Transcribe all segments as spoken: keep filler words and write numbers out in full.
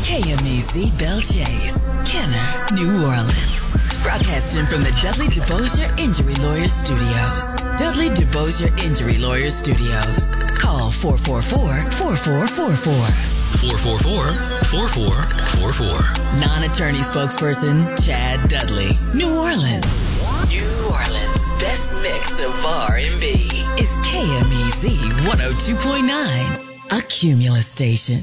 K M E Z Belle Chase, Kenner, New Orleans. Broadcasting from the Dudley DeBosier Injury Lawyers Studios. Dudley DeBosier Injury Lawyers Studios. Call four four four, four four four four. four four four, four four four four. Non-attorney spokesperson, Chad Dudley. New Orleans. New Orleans' best mix of R and B is K M E Z one oh two point nine, a Cumulus station.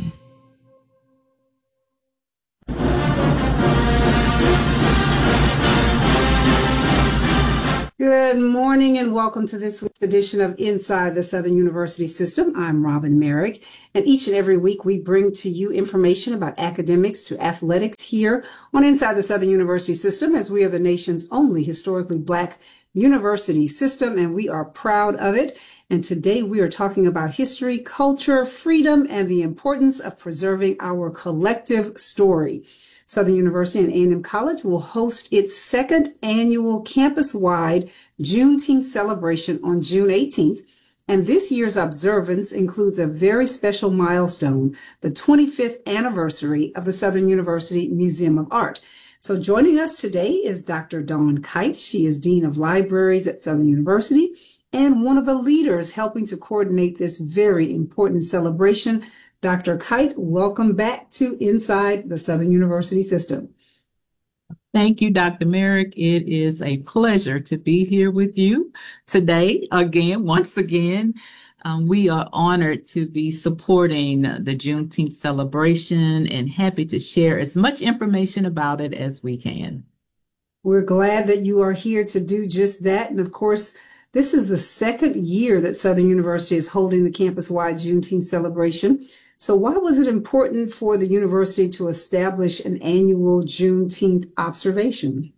Good morning and welcome to this week's edition of Inside the Southern University System. I'm Robin Merrick, and each and every week we bring to you information about academics to athletics here on Inside the Southern University System, as we are the nation's only historically Black university system, and we are proud of it. And today we are talking about history, culture, freedom, and the importance of preserving our collective story. Southern University and A and M College will host its second annual campus-wide Juneteenth celebration on June eighteenth. And this year's observance includes a very special milestone, the twenty-fifth anniversary of the Southern University Museum of Art. So joining us today is Doctor Dawn Kite. She is Dean of Libraries at Southern University and one of the leaders helping to coordinate this very important celebration. Doctor Kite, welcome back to Inside the Southern University System. Thank you, Doctor Merrick. It is a pleasure to be here with you today. Again, once again, um, we are honored to be supporting the Juneteenth celebration and happy to share as much information about it as we can. We're glad that you are here to do just that. And of course, this is the second year that Southern University is holding the campus-wide Juneteenth celebration. So why was it important for the university to establish an annual Juneteenth observation?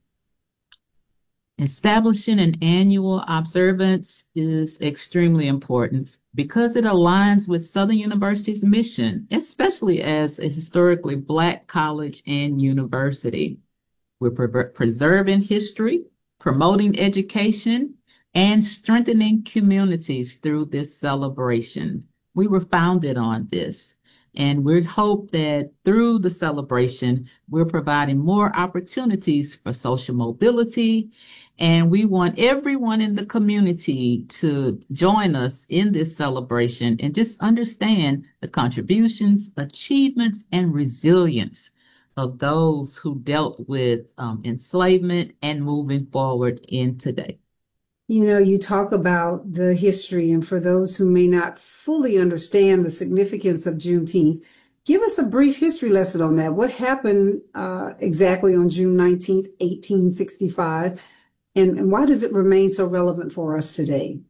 Establishing an annual observance is extremely important because it aligns with Southern University's mission, especially as a historically Black college and university. We're pre- preserving history, promoting education, and strengthening communities through this celebration. We were founded on this, and we hope that through the celebration, we're providing more opportunities for social mobility, and we want everyone in the community to join us in this celebration and just understand the contributions, achievements, and resilience of those who dealt with um, enslavement and moving forward in today. You know, you talk about the history, and for those who may not fully understand the significance of Juneteenth, give us a brief history lesson on that. What happened uh, exactly on June nineteenth, eighteen sixty-five, and, and why does it remain so relevant for us today?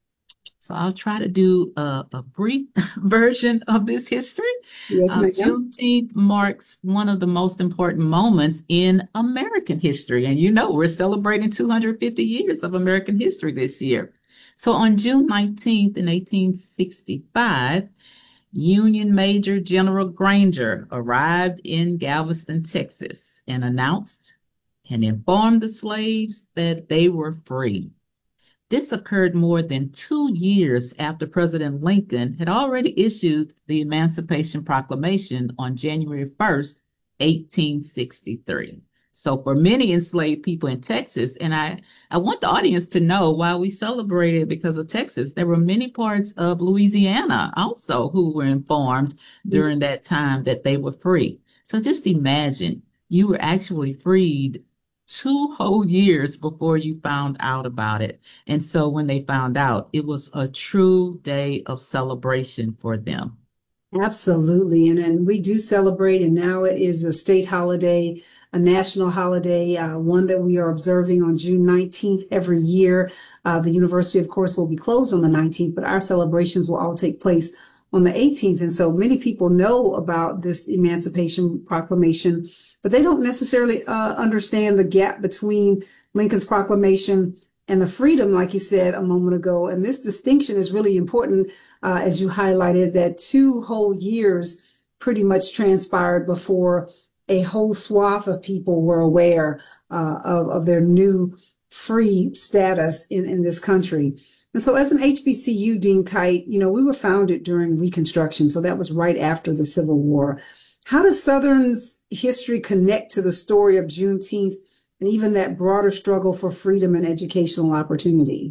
So I'll try to do a, a brief version of this history. Yes, uh, Juneteenth marks one of the most important moments in American history. And you know, we're celebrating two hundred fifty years of American history this year. So on June nineteenth in eighteen sixty-five, Union Major General Granger arrived in Galveston, Texas, and announced and informed the slaves that they were free. This occurred more than two years after President Lincoln had already issued the Emancipation Proclamation on January first, eighteen sixty-three. So for many enslaved people in Texas, and I, I want the audience to know why we celebrated because of Texas, there were many parts of Louisiana also who were informed during that time that they were free. So just imagine you were actually freed two whole years before you found out about it. And so when they found out, it was a true day of celebration for them. Absolutely. And, and we do celebrate, and now it is a state holiday, a national holiday, uh, one that we are observing on June nineteenth every year. Uh, the university, of course, will be closed on the nineteenth, but our celebrations will all take place on the eighteenth. And so many people know about this Emancipation Proclamation, but they don't necessarily uh, understand the gap between Lincoln's proclamation and the freedom, like you said a moment ago. And this distinction is really important, uh, as you highlighted, that two whole years pretty much transpired before a whole swath of people were aware uh, of, of their new free status in, in this country. And so as an H B C U, Dean Kite, you know, we were founded during Reconstruction. So that was right after the Civil War. How does Southern's history connect to the story of Juneteenth and even that broader struggle for freedom and educational opportunity?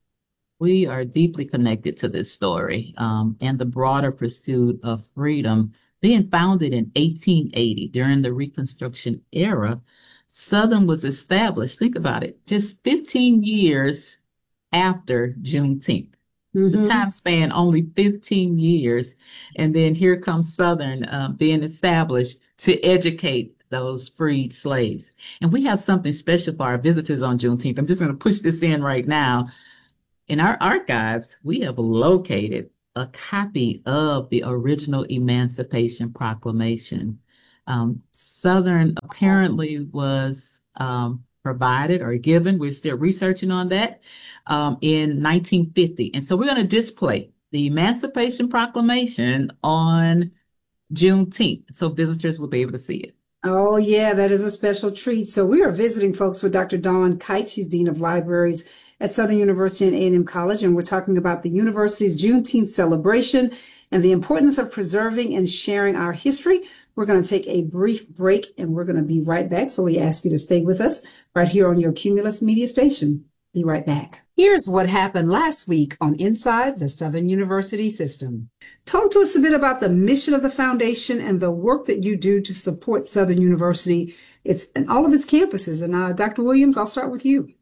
We are deeply connected to this story um, and the broader pursuit of freedom. Being founded in eighteen eighty during the Reconstruction era, Southern was established, think about it, just fifteen years after Juneteenth. Mm-hmm. The time span only fifteen years. And then here comes Southern uh, being established to educate those freed slaves. And we have something special for our visitors on Juneteenth. I'm just going to push this in right now. In our archives, we have located a copy of the original Emancipation Proclamation. Um, Southern apparently was um, provided or given, we're still researching on that, um, in nineteen fifty. And so we're going to display the Emancipation Proclamation on Juneteenth so visitors will be able to see it. Oh, yeah, that is a special treat. So we are visiting, folks, with Doctor Dawn Kite. She's Dean of Libraries at Southern University and A and M College, and we're talking about the university's Juneteenth celebration and the importance of preserving and sharing our history. We're going to take a brief break, and we're going to be right back. So we ask you to stay with us right here on your Cumulus Media station. Be right back. Here's what happened last week on Inside the Southern University System. Talk to us a bit about the mission of the foundation and the work that you do to support Southern University. It's in all of its campuses. And uh, Doctor Williams, I'll start with you.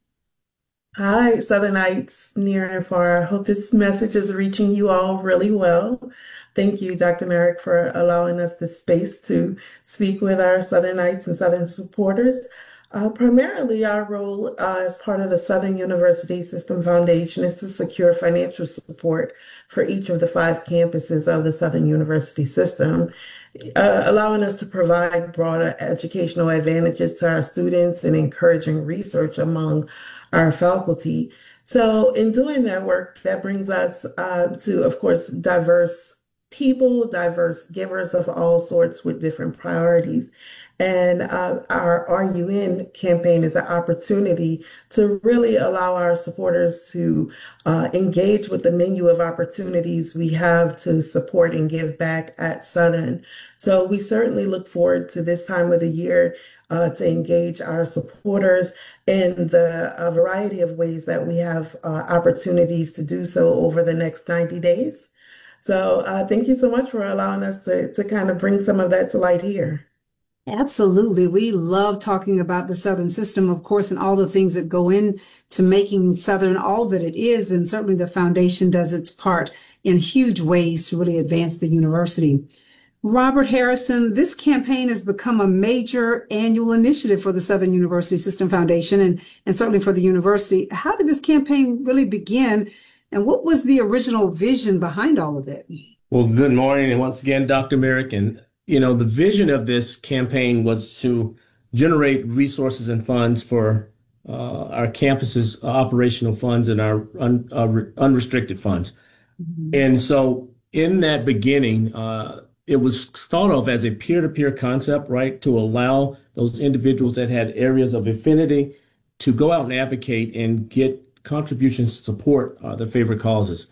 Hi, Southernites near and far. I hope this message is reaching you all really well. Thank you, Doctor Merrick, for allowing us this space to speak with our Southernites and Southern supporters. Uh, primarily, our role uh, as part of the Southern University System Foundation is to secure financial support for each of the five campuses of the Southern University System, uh, allowing us to provide broader educational advantages to our students and encouraging research among our faculty. So in doing that work, that brings us uh, to, of course, diverse people, diverse givers of all sorts with different priorities. And uh, our R U N campaign is an opportunity to really allow our supporters to uh, engage with the menu of opportunities we have to support and give back at Southern. So we certainly look forward to this time of the year uh, to engage our supporters in the a variety of ways that we have uh, opportunities to do so over the next ninety days. So uh, thank you so much for allowing us to, to kind of bring some of that to light here. Absolutely. We love talking about the Southern system, of course, and all the things that go into making Southern all that it is. And certainly the foundation does its part in huge ways to really advance the university. Robert Harrison, this campaign has become a major annual initiative for the Southern University System Foundation and, and certainly for the university. How did this campaign really begin? And what was the original vision behind all of it? Well, good morning. And once again, Doctor Merrick. And, you know, the vision of this campaign was to generate resources and funds for uh, our campus's operational funds and our un, uh, unrestricted funds. Mm-hmm. And so in that beginning, uh, it was thought of as a peer-to-peer concept, right, to allow those individuals that had areas of affinity to go out and advocate and get contributions to support uh, their favorite causes.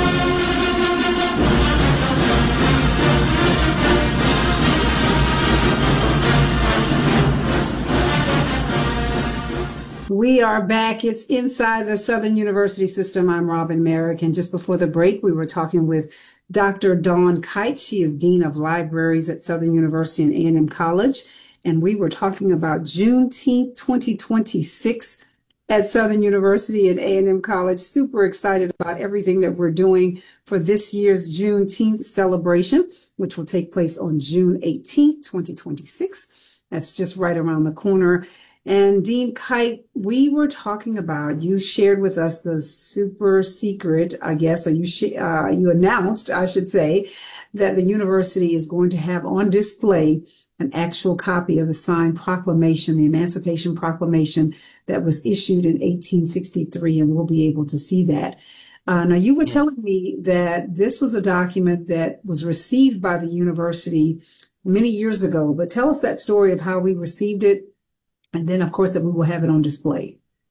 We are back. It's Inside the Southern University System. I'm Robin Merrick. And just before the break, we were talking with Doctor Dawn Kite. She is Dean of Libraries at Southern University and A and M College. And we were talking about Juneteenth twenty twenty-six at Southern University and A and M College. Super excited about everything that we're doing for this year's Juneteenth celebration, which will take place on June eighteenth, twenty twenty-six. That's just right around the corner. And Dean Kite, we were talking about, you shared with us the super secret, I guess, or you sh- uh, you announced, I should say, that the university is going to have on display an actual copy of the signed proclamation, the Emancipation Proclamation that was issued in eighteen sixty-three, and we'll be able to see that. Uh, now, you were telling me that this was a document that was received by the university many years ago, but tell us that story of how we received it. And then, of course, that we will have it on display.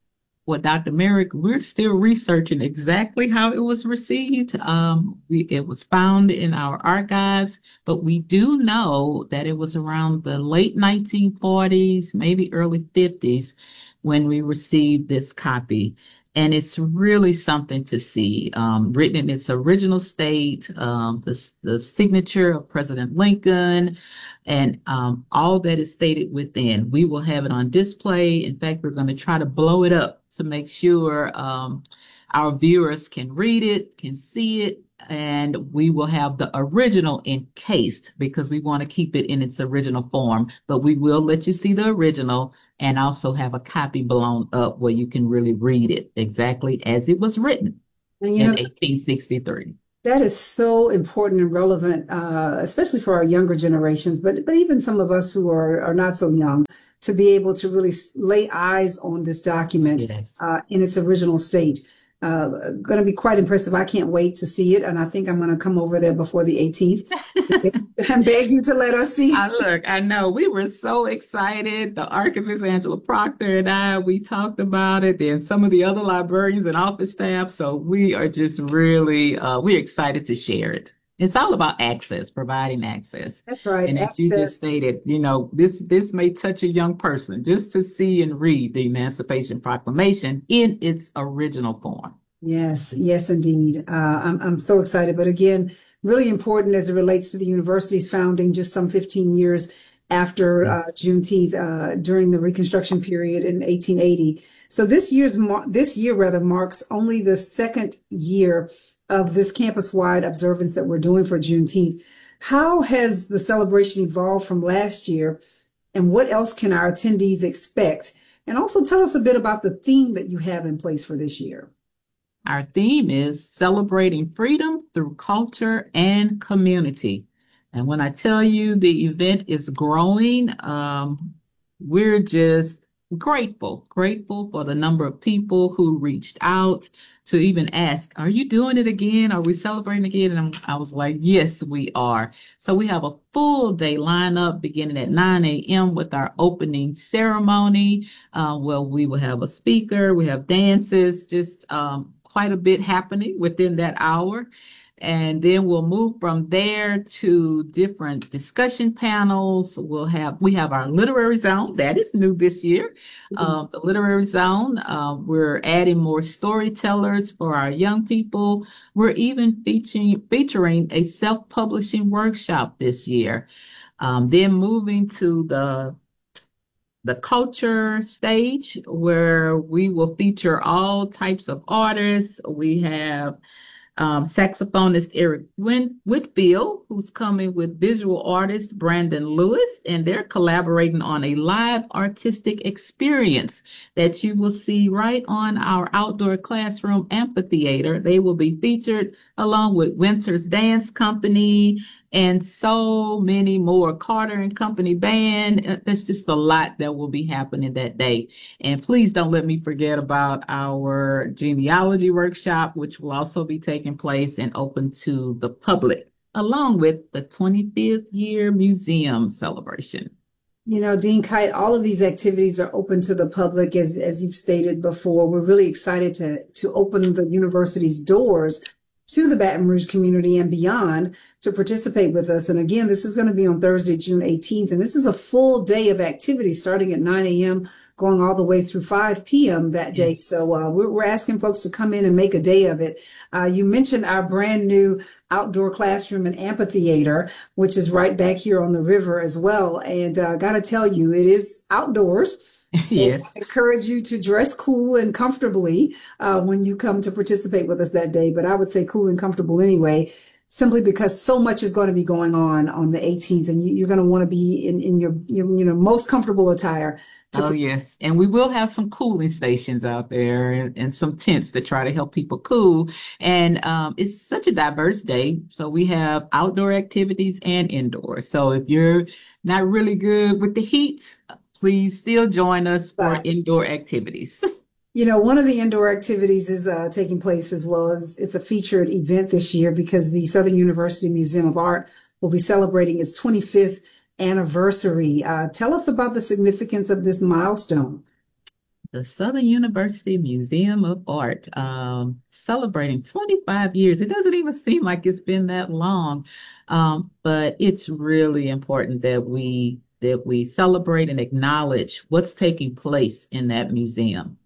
Well, Doctor Merrick, we're still researching exactly how it was received. Um, we, it was found in our archives, but we do know that it was around the late nineteen forties, maybe early fifties, when we received this copy. And it's really something to see, um, written in its original state, um, the, the signature of President Lincoln, and um, all that is stated within. We will have it on display. In fact, we're going to try to blow it up to make sure um, our viewers can read it, can see it, and we will have the original encased because we want to keep it in its original form. But we will let you see the original and also have a copy blown up where you can really read it exactly as it was written And you in know, eighteen sixty-three. that is so important and relevant, uh, especially for our younger generations, but but even some of us who are, are not so young, to be able to really lay eyes on this document Yes. uh, in its original state. Uh, going to be quite impressive. I can't wait to see it, and I think I'm going to come over there before the eighteenth and beg you to let us see. I look, I know we were so excited. The archivist Angela Proctor and I, we talked about it, and some of the other librarians and office staff. So we are just really, uh, we're excited to share it. It's all about access, providing access. That's right. And as you just Access. stated, you know, this this may touch a young person just to see and read the Emancipation Proclamation in its original form. Yes, yes, indeed. Uh, I'm I'm so excited. But again, really important as it relates to the university's founding, just some fifteen years after uh, Yes. Juneteenth, uh, during the Reconstruction period in eighteen eighty. So this year's mar- this year rather marks only the second year of this campus-wide observance that we're doing for Juneteenth. How has the celebration evolved from last year, and what else can our attendees expect? And also tell us a bit about the theme that you have in place for this year. Our theme is celebrating freedom through culture and community. And when I tell you the event is growing, um, we're just grateful, grateful for the number of people who reached out to even ask, are you doing it again? Are we celebrating again? And I'm- I was like, yes, we are. So we have a full day lineup beginning at nine a.m. with our opening ceremony. Uh, well, we will have a speaker, we have dances, just um, quite a bit happening within that hour. And then we'll move from there to different discussion panels. We'll have, we have our literary zone. That is new this year. Um, the literary zone, uh, we're adding more storytellers for our young people. We're even featuring, featuring a self-publishing workshop this year. Um, then moving to the the culture stage where we will feature all types of artists. We have um, saxophonist Eric Win- Whitfield, who's coming with visual artist Brandon Lewis, and they're collaborating on a live artistic experience that you will see right on our outdoor classroom amphitheater. They will be featured along with Winter's Dance Company and so many more. Carter and Company Band. Uh, There's just a lot that will be happening that day. And please don't let me forget about our genealogy workshop, which will also be taking place and open to the public, along with the twenty-fifth year museum celebration. You know, Dean Kite, all of these activities are open to the public, as as you've stated before. We're really excited to to open the university's doors to the Baton Rouge community and beyond to participate with us. And again, this is going to be on Thursday, June eighteenth, and this is a full day of activity starting at nine a.m., going all the way through five p.m. that day. Yes. So uh, we're, we're asking folks to come in and make a day of it. Uh, you mentioned our brand new outdoor classroom and amphitheater, which is right back here on the river as well. And uh, got to tell you, it is outdoors. So Yes. I encourage you to dress cool and comfortably uh, when you come to participate with us that day. But I would say cool and comfortable anyway, simply because so much is going to be going on on the eighteenth, and you, you're going to want to be in, in your, your you know most comfortable attire. To Oh, yes. And we will have some cooling stations out there and, and some tents to try to help people cool. And um, it's such a diverse day. So we have outdoor activities and indoor. So if you're not really good with the heat, please still join us for Right. indoor activities. You know, one of the indoor activities is uh, taking place as well as it's a featured event this year because the Southern University Museum of Art will be celebrating its twenty-fifth anniversary. Uh, tell us about the significance of this milestone. The Southern University Museum of Art, um, celebrating twenty-five years. It doesn't even seem like it's been that long, um, but it's really important that we that we celebrate and acknowledge what's taking place in that museum.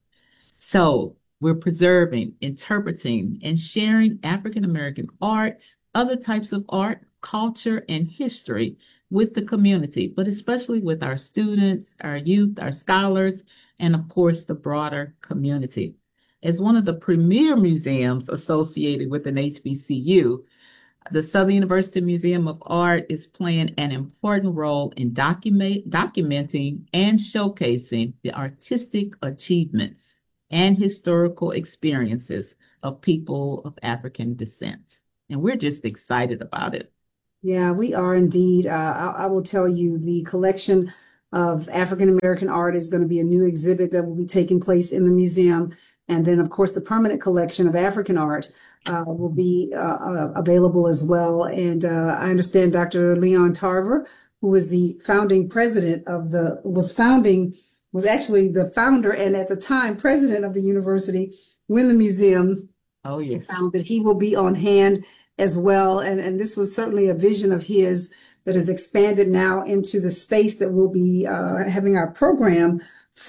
So we're preserving, interpreting, and sharing African American art, other types of art, culture, and history with the community, but especially with our students, our youth, our scholars, and of course, the broader community. As one of the premier museums associated with an H B C U, the Southern University Museum of Art is playing an important role in document, documenting and showcasing the artistic achievements and historical experiences of people of African descent. And we're just excited about it. Yeah, we are indeed. Uh, I, I will tell you the collection of African American art is going to be a new exhibit that will be taking place in the museum. And then, of course, the permanent collection of African art uh, will be uh, uh, available as well. And uh, I understand Doctor Leon Tarver, who was the founding president of the, was founding, was actually the founder and at the time president of the university when the museum Oh, yes. founded. He will be on hand as well. And, and this was certainly a vision of his that has expanded now into the space that we'll be uh, having our program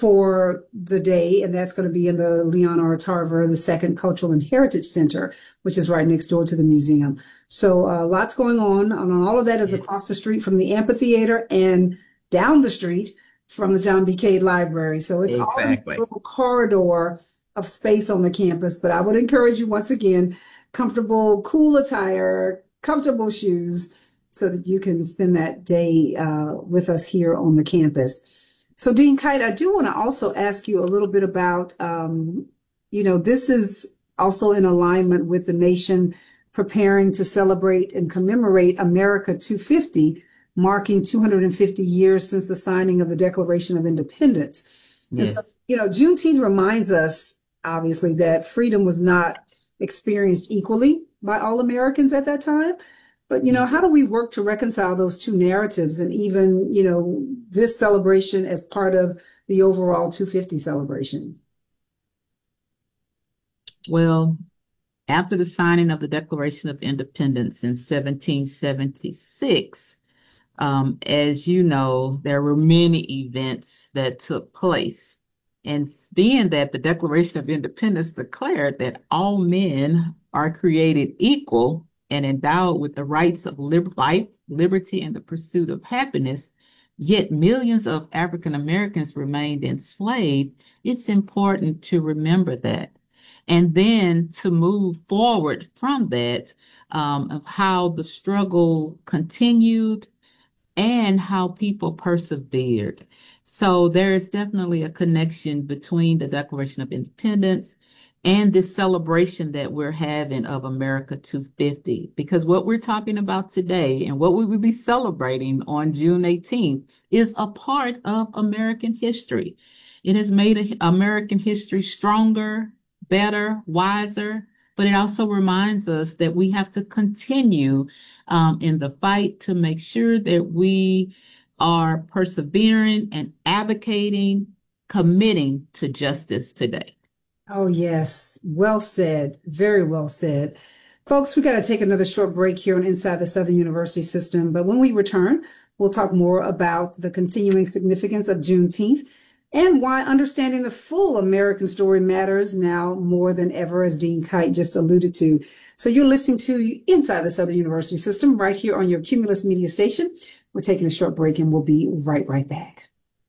for the day. And that's going to be in the Leon R. Tarver, the Second Cultural and Heritage Center, which is right next door to the museum. So uh, lots going on. And all of that is across the street from the amphitheater and down the street from the John B. Cade Library. So it's all in a little corridor of space on the campus. But I would encourage you once again, comfortable, cool attire, comfortable shoes, so that you can spend that day uh, with us here on the campus. So Dean Kite, I do want to also ask you a little bit about, um, you know, this is also in alignment with the nation preparing to celebrate and commemorate America two fifty, marking two hundred fifty years since the signing of the Declaration of Independence. Yes. And so, you know, Juneteenth reminds us, obviously, that freedom was not experienced equally by all Americans at that time. But, you know, how do we work to reconcile those two narratives and even, you know, this celebration as part of the overall two fifty celebration? Well, after the signing of the Declaration of Independence in seventeen seventy-six, um, as you know, there were many events that took place. And being that the Declaration of Independence declared that all men are created equal and endowed with the rights of lib- life, liberty, and the pursuit of happiness, yet millions of African Americans remained enslaved, it's important to remember that. And then to move forward from that, um, of how the struggle continued and how people persevered. So there is definitely a connection between the Declaration of Independence and this celebration that we're having of America two fifty, because what we're talking about today and what we will be celebrating on June eighteenth is a part of American history. It has made American history stronger, better, wiser, but it also reminds us that we have to continue um, in the fight to make sure that we are persevering and advocating, committing to justice today. Oh, yes. Well said. Very well said. Folks, we got to take another short break here on Inside the Southern University System. But when we return, we'll talk more about the continuing significance of Juneteenth and why understanding the full American story matters now more than ever, as Dean Kite just alluded to. So you're listening to Inside the Southern University System right here on your Cumulus Media station. We're taking a short break and we'll be right, right back.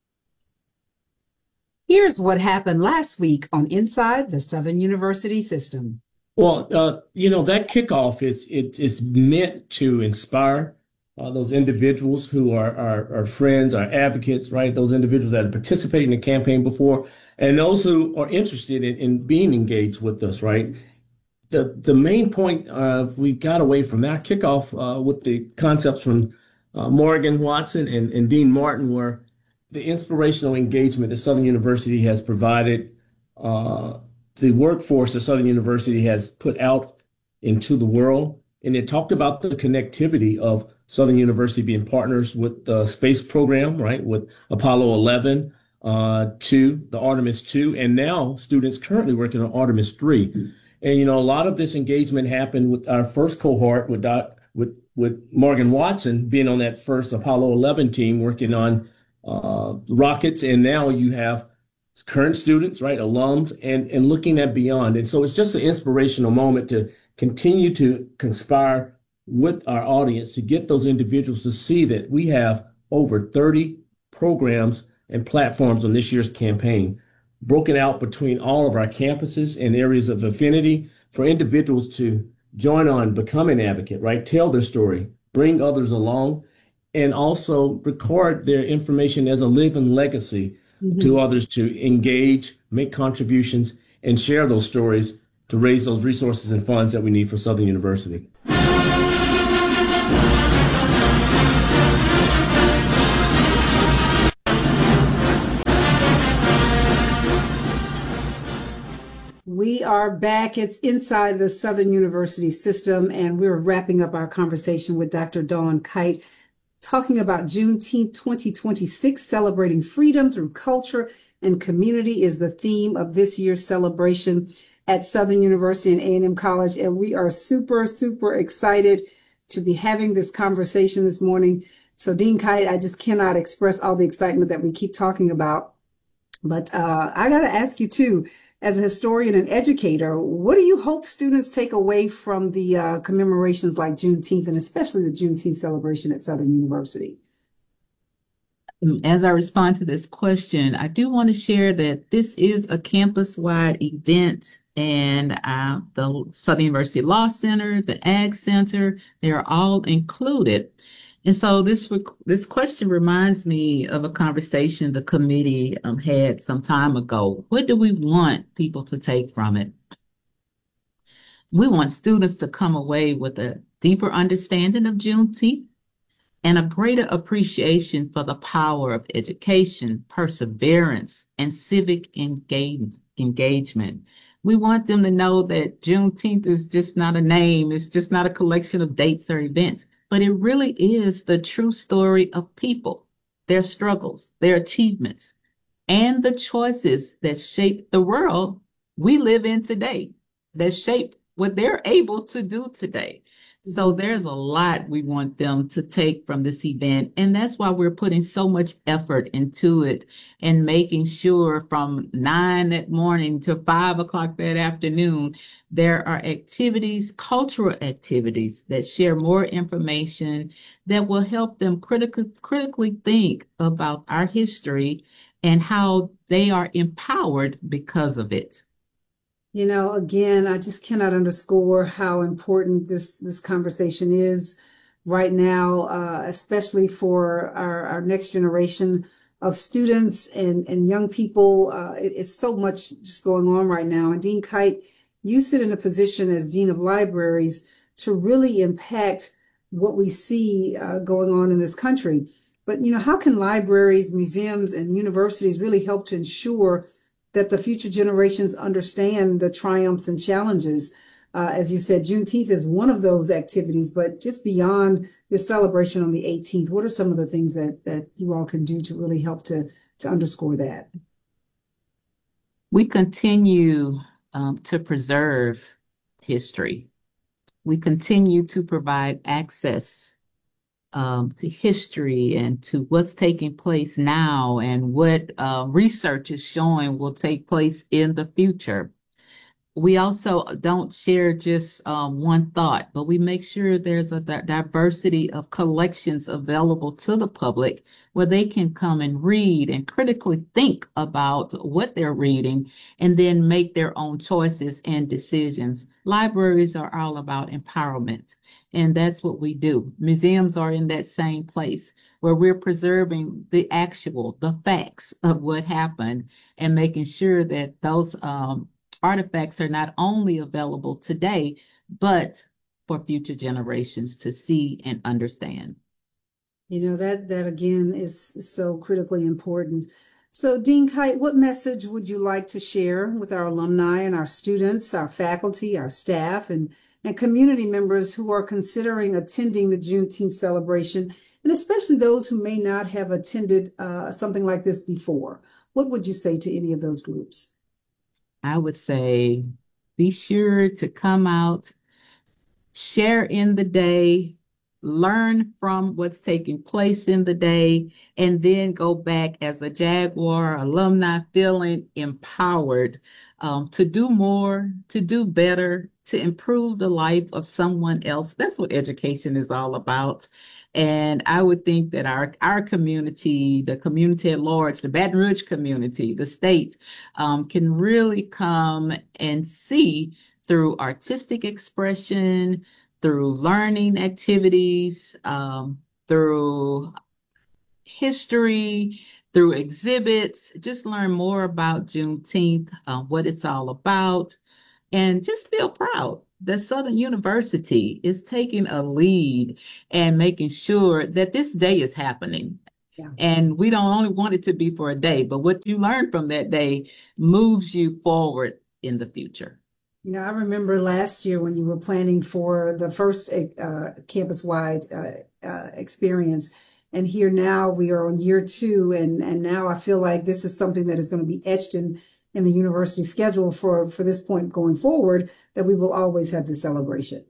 Here's what happened last week on Inside the Southern University System. Well, uh, you know, that kickoff is it is meant to inspire uh, those individuals who are our, our friends, our advocates, right? Those individuals that have participated in the campaign before, and those who are interested in, in being engaged with us, right? The the main point uh, we got away from that kickoff uh, with the concepts from uh, Morgan Watson and, and Dean Martin were the inspirational engagement that Southern University has provided, uh, the workforce that Southern University has put out into the world. And it talked about the connectivity of Southern University being partners with the space program, right, with Apollo eleven, uh, two, the Artemis two, and now students currently working on Artemis three. And, you know, a lot of this engagement happened with our first cohort with, Doc, with, with Morgan Watson being on that first Apollo eleven team working on uh, rockets. And now you have current students, right, alums, and, and looking at beyond. And so it's just an inspirational moment to continue to conspire with our audience to get those individuals to see that we have over thirty programs and platforms on this year's campaign, broken out between all of our campuses and areas of affinity for individuals to join on, become an advocate, right? Tell their story, bring others along, and also record their information as a living legacy mm-hmm. to others to engage, make contributions, and share those stories to raise those resources and funds that we need for Southern University. We are back. It's Inside the Southern University System, and we're wrapping up our conversation with Doctor Dawn Kite, talking about Juneteenth twenty twenty-six, celebrating freedom through culture and community is the theme of this year's celebration at Southern University and A and M College. And we are super, super excited to be having this conversation this morning. So Dean Kite, I just cannot express all the excitement that we keep talking about. But uh, I got to ask you too, as a historian and educator, what do you hope students take away from the uh, commemorations like Juneteenth, and especially the Juneteenth celebration at Southern University? As I respond to this question, I do want to share that this is a campus-wide event, and uh, the Southern University Law Center, the Ag Center, they are all included. And so this this question reminds me of a conversation the committee um, had some time ago. What do we want people to take from it? We want students to come away with a deeper understanding of Juneteenth and a greater appreciation for the power of education, perseverance, and civic engage, engagement. We want them to know that Juneteenth is just not a name. It's just not a collection of dates or events. But it really is the true story of people, their struggles, their achievements, and the choices that shape the world we live in today, that shape what they're able to do today. So there's a lot we want them to take from this event, and that's why we're putting so much effort into it and making sure from nine that morning to five o'clock that afternoon, there are activities, cultural activities that share more information that will help them critical, critically think about our history and how they are empowered because of it. You know, again, I just cannot underscore how important this, this conversation is right now, uh, especially for our, our next generation of students and, and young people. Uh, it, it's so much just going on right now. And Dean Kite, you sit in a position as Dean of Libraries to really impact what we see uh, going on in this country. But, you know, how can libraries, museums, and universities really help to ensure that the future generations understand the triumphs and challenges? Uh, as you said, Juneteenth is one of those activities, but just beyond this celebration on the eighteenth, what are some of the things that, that you all can do to really help to, to underscore that? We continue um, to preserve history. We continue to provide access Um, to history and to what's taking place now and what uh, research is showing will take place in the future. We also don't share just um, one thought, but we make sure there's a th- diversity of collections available to the public where they can come and read and critically think about what they're reading and then make their own choices and decisions. Libraries are all about empowerment, and that's what we do. Museums are in that same place where we're preserving the actual, the facts of what happened and making sure that those um, artifacts are not only available today, but for future generations to see and understand. You know, that, that again is so critically important. So Dean Kite, what message would you like to share with our alumni and our students, our faculty, our staff, and, and community members who are considering attending the Juneteenth celebration, and especially those who may not have attended uh, something like this before? what would you say to any of those groups? I would say be sure to come out, share in the day, learn from what's taking place in the day, and then go back as a Jaguar alumni feeling empowered um, to do more, to do better, to improve the life of someone else. That's what education is all about. And I would think that our our community, the community at large, the Baton Rouge community, the state, um, can really come and see through artistic expression, through learning activities, um, through history, through exhibits, just learn more about Juneteenth, uh, what it's all about, and just feel proud that Southern University is taking a lead and making sure that this day is happening. Yeah. And we don't only want it to be for a day, but what you learn from that day moves you forward in the future. You know, I remember last year when you were planning for the first uh, campus-wide uh, uh, experience, and here now we are on year two, and, and now I feel like this is something that is going to be etched in in the university schedule for, for this point going forward, that we will always have this celebration.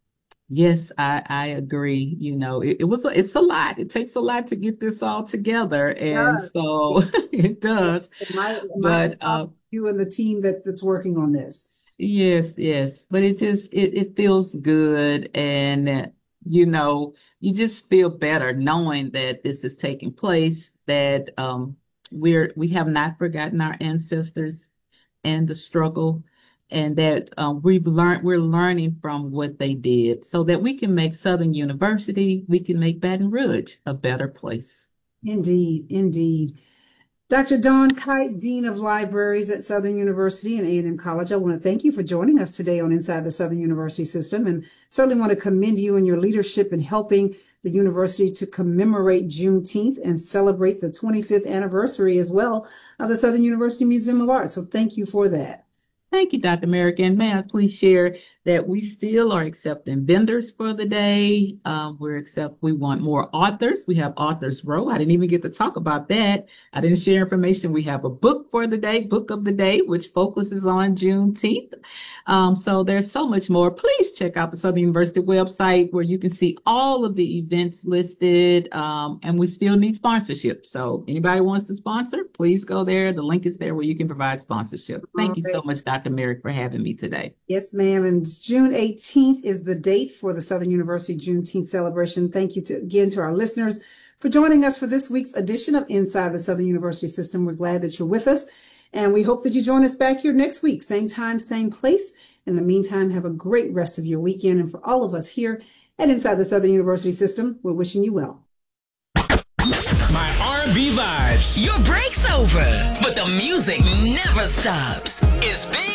Yes, I, I agree. You know, it, it was a, it's a lot. It takes a lot to get this all together, and does. so it does. My, But my, uh, you and the team that, that's working on this. yes, yes. But it just it, it feels good, and uh, you know, you just feel better knowing that this is taking place, that um we're we have not forgotten our ancestors and the struggle, and that uh, we've learned we're learning from what they did so that we can make Southern University, we can make Baton Rouge a better place. Indeed, indeed. Doctor Dawn Kite, Dean of Libraries at Southern University and A and M College, I want to thank you for joining us today on Inside the Southern University System, and certainly want to commend you and your leadership in helping the university to commemorate Juneteenth and celebrate the twenty-fifth anniversary as well of the Southern University Museum of Art. So thank you for that. Thank you, Doctor Merrick. And may I please share that we still are accepting vendors for the day. Um, we're accept. We want more authors. We have Authors Row. I didn't even get to talk about that. I didn't share information. We have a book for the day, Book of the Day, which focuses on Juneteenth. Um, so there's so much more. Please check out the Southern University website where you can see all of the events listed. Um, and we still need sponsorship. So anybody wants to sponsor, please go there. The link is there where you can provide sponsorship. Thank All you right. so much, Doctor Merrick, for having me today. Yes, ma'am. And June eighteenth is the date for the Southern University Juneteenth celebration. Thank you to, again to our listeners for joining us for this week's edition of Inside the Southern University System. We're glad that you're with us, and we hope that you join us back here next week, same time, same place. In the meantime, have a great rest of your weekend. And for all of us here at Inside the Southern University System, we're wishing you well. My R and B vibes. Your break's over, but the music never stops. It's Big